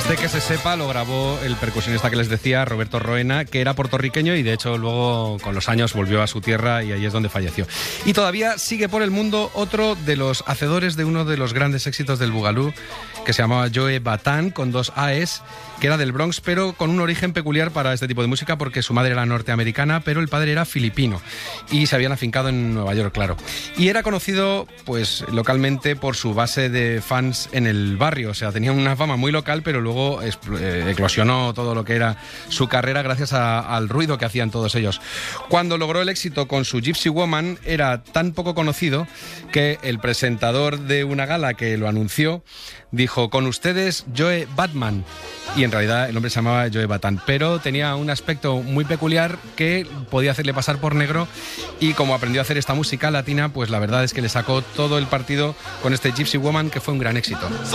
Antes de que se sepa, lo grabó el percusionista que les decía, Roberto Roena, que era puertorriqueño y de hecho luego con los años volvió a su tierra y ahí es donde falleció. Y todavía sigue por el mundo otro de los hacedores de uno de los grandes éxitos del Boogaloo, que se llamaba Joe Bataan, con 2 A's, que era del Bronx, pero con un origen peculiar para este tipo de música porque su madre era norteamericana, pero el padre era filipino y se habían afincado en Nueva York, claro. Y era conocido, pues, localmente por su base de fans en el barrio, o sea, tenía una fama muy local, pero luego eclosionó todo lo que era su carrera gracias al ruido que hacían todos ellos. Cuando logró el éxito con su Gypsy Woman, era tan poco conocido que el presentador de una gala que lo anunció dijo: con ustedes, Joe Batman. Y en realidad el hombre se llamaba Joe Bataan, pero tenía un aspecto muy peculiar que podía hacerle pasar por negro, y como aprendió a hacer esta música latina, pues la verdad es que le sacó todo el partido con este Gypsy Woman, que fue un gran éxito.